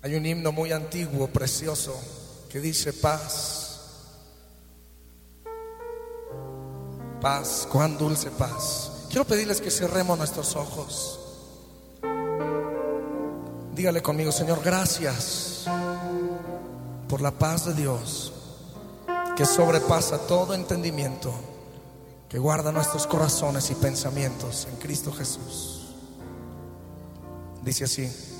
Hay un himno muy antiguo, precioso, que dice: paz, paz, cuán dulce paz. Quiero pedirles que cerremos nuestros ojos. Dígale conmigo: Señor, gracias por la paz de Dios que sobrepasa todo entendimiento, que guarda nuestros corazones y pensamientos en Cristo Jesús. Dice así: